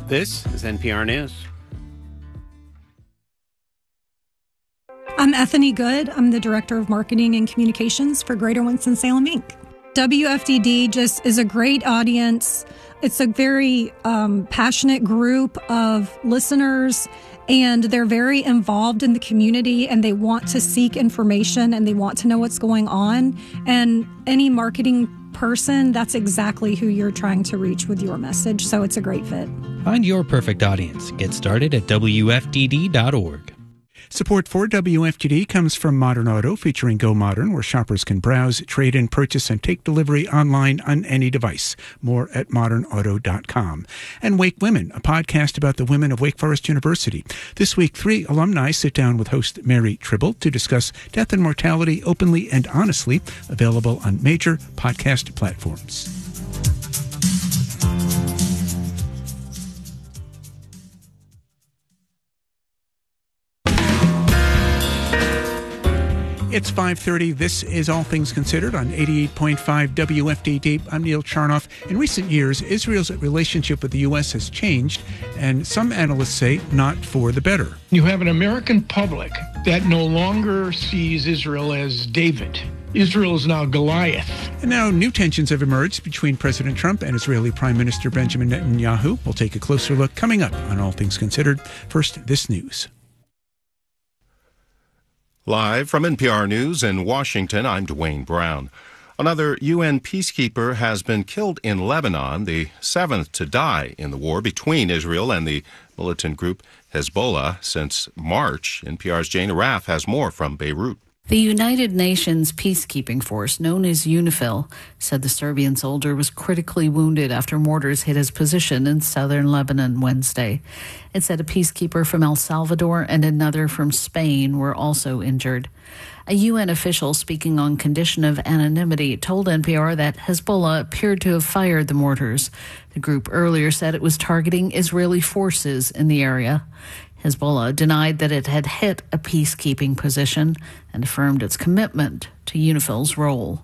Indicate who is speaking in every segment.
Speaker 1: This is NPR News.
Speaker 2: I'm Ethany Good. I'm the Director of Marketing and Communications for Greater Winston-Salem, Inc. WFDD just is a great audience. It's a very passionate group of listeners, and they're very involved in the community, and they want to seek information, and they want to know what's going on. And any marketing person, that's exactly who you're trying to reach with your message. So it's a great fit.
Speaker 3: Find your perfect audience. Get started at WFDD.org.
Speaker 4: Support for WFTD comes from Modern Auto, featuring Go Modern, where shoppers can browse, trade in, purchase, and take delivery online on any device. More at modernauto.com. And Wake Women, a podcast about the women of Wake Forest University. This week, 3 alumni sit down with host Mary Tribble to discuss death and mortality openly and honestly, available on major podcast platforms. It's 5:30. This is All Things Considered on 88.5 WFDD. I'm Neil Charnoff. In recent years, Israel's relationship with the U.S. has changed, and some analysts say not for the better.
Speaker 5: You have an American public that no longer sees Israel as David. Israel is now Goliath.
Speaker 4: And now new tensions have emerged between President Trump and Israeli Prime Minister Benjamin Netanyahu. We'll take a closer look coming up on All Things Considered. First, this news.
Speaker 6: Live from NPR News in Washington, I'm Dwayne Brown. Another UN peacekeeper has been killed in Lebanon, the 7th to die in the war between Israel and the militant group Hezbollah since March. NPR's Jane Arraf has more from Beirut.
Speaker 7: The United Nations peacekeeping force, known as UNIFIL, said the Serbian soldier was critically wounded after mortars hit his position in southern Lebanon Wednesday. It said a peacekeeper from El Salvador and another from Spain were also injured. A UN official speaking on condition of anonymity told NPR that Hezbollah appeared to have fired the mortars. The group earlier said it was targeting Israeli forces in the area. Hezbollah denied that it had hit a peacekeeping position and affirmed its commitment to UNIFIL's role.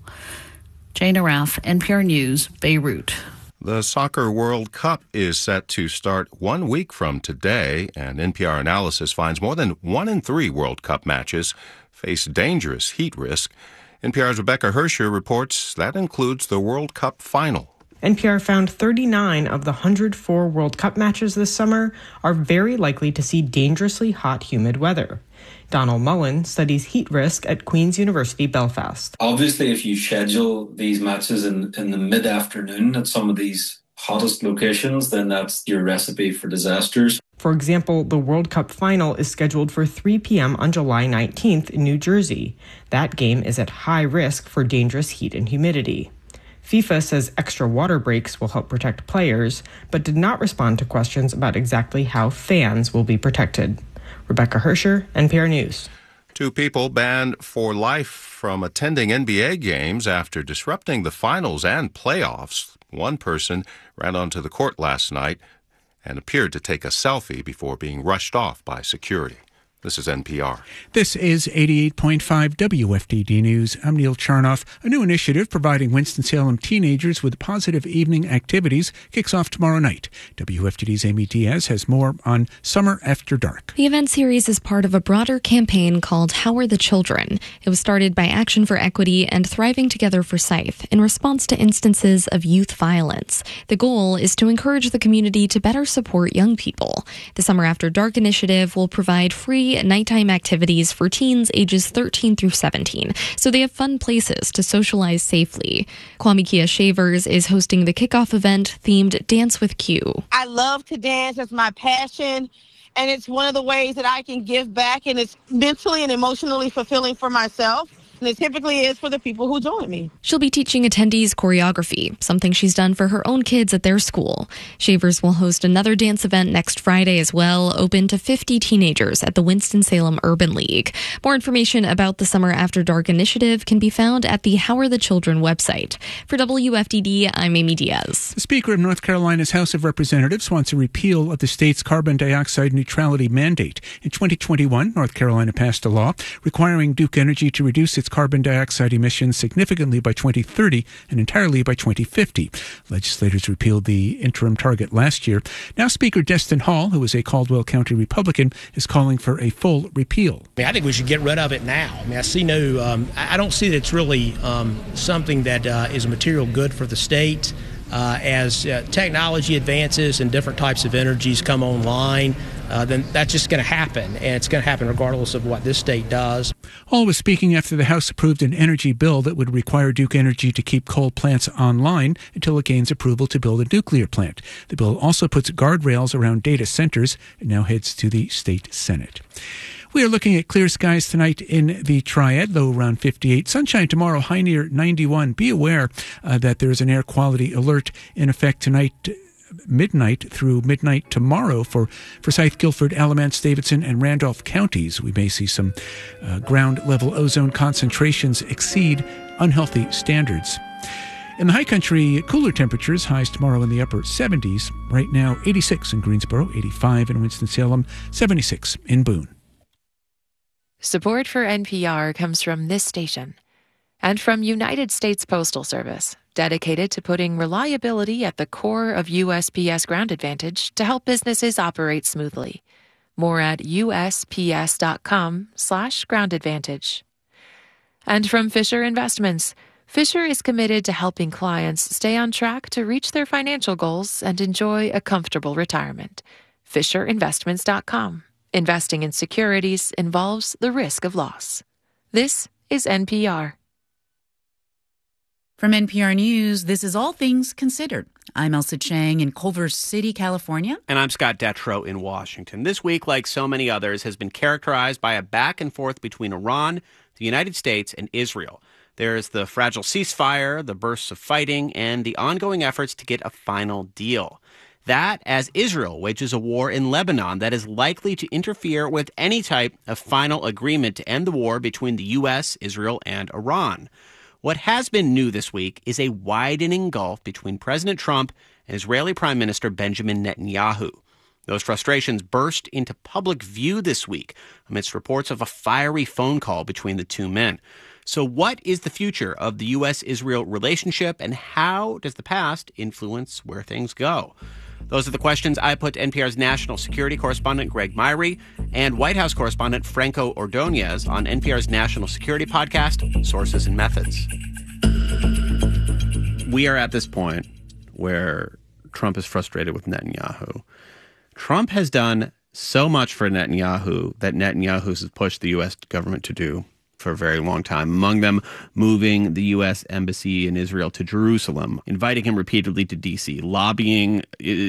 Speaker 7: Jane Arraf, NPR News, Beirut.
Speaker 6: The Soccer World Cup is set to start 1 week from today, and NPR analysis finds more than 1 in 3 World Cup matches face dangerous heat risk. NPR's Rebecca Hersher reports that includes the World Cup final.
Speaker 8: NPR found 39 of the 104 World Cup matches this summer are very likely to see dangerously hot, humid weather. Donald Mullen studies heat risk at Queen's University, Belfast.
Speaker 9: Obviously, if you schedule these matches in the mid-afternoon at some of these hottest locations, then that's your recipe for disasters.
Speaker 8: For example, the World Cup final is scheduled for 3 p.m. on July 19th in New Jersey. That game is at high risk for dangerous heat and humidity. FIFA says extra water breaks will help protect players, but did not respond to questions about exactly how fans will be protected. Rebecca Hersher, NPR News.
Speaker 6: 2 people banned for life from attending NBA games after disrupting the finals and playoffs. One person ran onto the court last night and appeared to take a selfie before being rushed off by security. This is NPR.
Speaker 4: This is 88.5 WFDD News. I'm Neil Charnoff. A new initiative providing Winston-Salem teenagers with positive evening activities kicks off tomorrow night. WFDD's Amy Diaz has more on Summer After Dark.
Speaker 10: The event series is part of a broader campaign called How Are the Children? It was started by Action for Equity and Thriving Together for Scythe in response to instances of youth violence. The goal is to encourage the community to better support young people. The Summer After Dark initiative will provide free nighttime activities for teens ages 13 through 17, so they have fun places to socialize safely. Kwame Kia Shavers is hosting the kickoff event themed Dance with Q.
Speaker 11: I love to dance. It's my passion, and it's one of the ways that I can give back, and it's mentally and emotionally fulfilling for myself. And it typically is for the people who join me.
Speaker 10: She'll be teaching attendees choreography, something she's done for her own kids at their school. Shavers will host another dance event next Friday as well, open to 50 teenagers at the Winston-Salem Urban League. More information about the Summer After Dark initiative can be found at the How Are the Children website. For WFDD, I'm Amy Diaz.
Speaker 4: The Speaker of North Carolina's House of Representatives wants a repeal of the state's carbon dioxide neutrality mandate. In 2021, North Carolina passed a law requiring Duke Energy to reduce its carbon dioxide emissions significantly by 2030 and entirely by 2050. Legislators repealed the interim target last year. Now Speaker Destin Hall, who is a Caldwell County Republican, is calling for a full repeal.
Speaker 1: I think we should get rid of it now. I see I don't see that it's really something that is a material good for the state. As technology advances and different types of energies come online, then that's just going to happen, and it's going to happen regardless of what this state does.
Speaker 4: Hall was speaking after the House approved an energy bill that would require Duke Energy to keep coal plants online until it gains approval to build a nuclear plant. The bill also puts guardrails around data centers and now heads to the state Senate. We are looking at clear skies tonight in the Triad, low around 58. Sunshine tomorrow, high near 91. Be aware that there is an air quality alert in effect tonight, midnight through midnight tomorrow for Forsyth, Guilford, Alamance, Davidson, and Randolph counties. We may see some ground-level ozone concentrations exceed unhealthy standards. In the high country, cooler temperatures, highs tomorrow in the upper 70s. Right now, 86 in Greensboro, 85 in Winston-Salem, 76 in Boone.
Speaker 12: Support for NPR comes from this station and from United States Postal Service, dedicated to putting reliability at the core of USPS Ground Advantage to help businesses operate smoothly. More at usps.com/Ground Advantage. And from Fisher Investments. Fisher is committed to helping clients stay on track to reach their financial goals and enjoy a comfortable retirement. FisherInvestments.com. Investing in securities involves the risk of loss. This is NPR.
Speaker 13: From NPR News, this is All Things Considered. I'm Elsa Chang in Culver City, California.
Speaker 14: And I'm Scott Detrow in Washington. This week, like so many others, has been characterized by a back and forth between Iran, the United States, and Israel. There's the fragile ceasefire, the bursts of fighting, and the ongoing efforts to get a final deal. That as Israel wages a war in Lebanon that is likely to interfere with any type of final agreement to end the war between the U.S., Israel, and Iran. What has been new this week is a widening gulf between President Trump and Israeli Prime Minister Benjamin Netanyahu. Those frustrations burst into public view this week amidst reports of a fiery phone call between the two men. So what is the future of the U.S.-Israel relationship, and how does the past influence where things go? Those are the questions I put to NPR's national security correspondent Greg Myrie and White House correspondent Franco Ordonez on NPR's national security podcast, Sources and Methods. We are at this point where Trump is frustrated with Netanyahu. Trump has done so much for Netanyahu that Netanyahu has pushed the U.S. government to do for a very long time. Among them, moving the U.S. embassy in Israel to Jerusalem, inviting him repeatedly to D.C., lobbying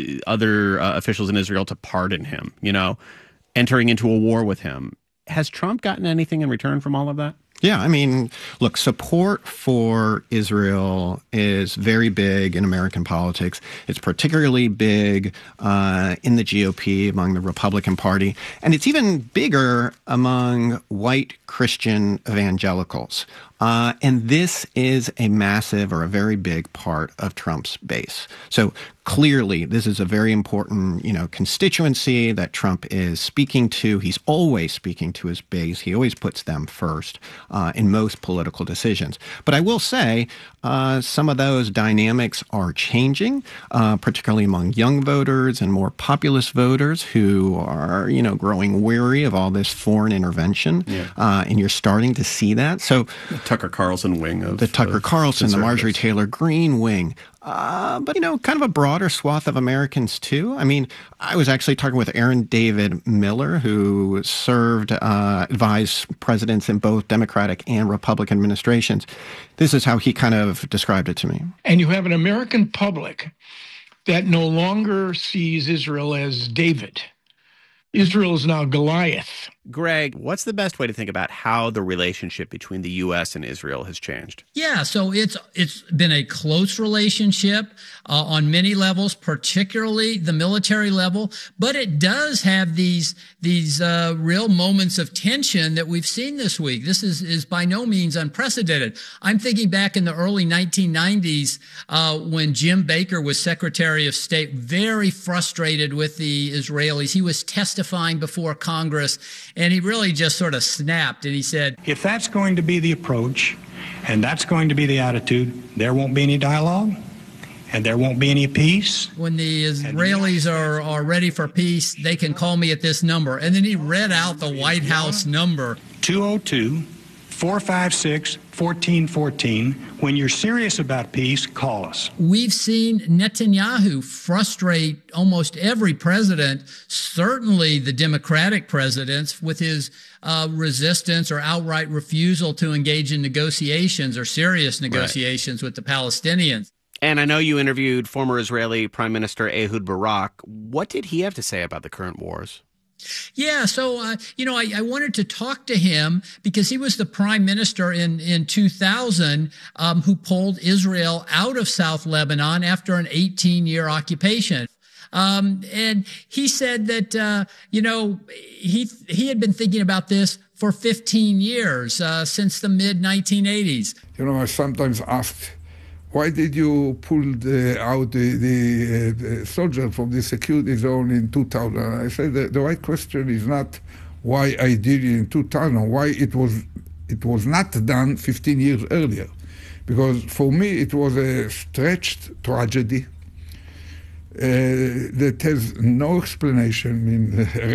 Speaker 14: other officials in Israel to pardon him, entering into a war with him. Has Trump gotten anything in return from all of that?
Speaker 15: Yeah, I mean, look, support for Israel is very big in American politics. It's particularly big in the GOP, among the Republican Party. And it's even bigger among white Christian evangelicals. And this is a massive or a very big part of Trump's base. So clearly, this is a very important, constituency that Trump is speaking to. He's always speaking to his base. He always puts them first in most political decisions. But I will say some of those dynamics are changing, particularly among young voters and more populist voters who are, growing weary of all this foreign intervention. Yeah. And you're starting to see that. So
Speaker 14: Tucker Carlson wing of
Speaker 15: the Tucker Carlson, the Marjorie Taylor Greene wing. But, kind of a broader swath of Americans, too. I mean, I was actually talking with Aaron David Miller, who served advised presidents in both Democratic and Republican administrations. This is how he kind of described it to me.
Speaker 5: And you have an American public that no longer sees Israel as David. Israel is now Goliath.
Speaker 14: Greg, what's the best way to think about how the relationship between the U.S. and Israel has changed?
Speaker 16: Yeah, so it's been a close relationship on many levels, particularly the military level, but it does have these real moments of tension that we've seen this week. This is by no means unprecedented. I'm thinking back in the early 1990s when Jim Baker was Secretary of State, very frustrated with the Israelis. He was testifying before Congress, And he really just sort of snapped, and he said,
Speaker 17: if that's going to be the approach and that's going to be the attitude, there won't be any dialogue and there won't be any peace.
Speaker 16: When the Israelis are ready for peace, they can call me at this number. And then he read out the White House number.
Speaker 17: 202-456-1414. When you're serious about peace, call us.
Speaker 16: We've seen Netanyahu frustrate almost every president, certainly the Democratic presidents, with his resistance or outright refusal to engage in negotiations or serious negotiations with the Palestinians.
Speaker 14: And I know you interviewed former Israeli Prime Minister Ehud Barak. What did he have to say about the current wars?
Speaker 16: Yeah, so, I wanted to talk to him because he was the prime minister in 2000 who pulled Israel out of South Lebanon after an 18-year occupation. And he said that, he had been thinking about this for 15 years, since the mid-1980s.
Speaker 18: I sometimes asked, why did you pull out the soldier from the security zone in 2000? I said the right question is not why I did it in 2000, why it was not done 15 years earlier. Because for me it was a stretched tragedy that has no explanation.